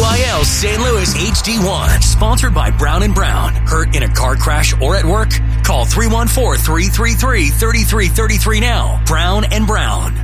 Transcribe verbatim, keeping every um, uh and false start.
I L Saint Louis H D one. Sponsored by Brown and Brown. Hurt in a car crash or at work? Call three one four, three three three, three three three three now. Brown and Brown.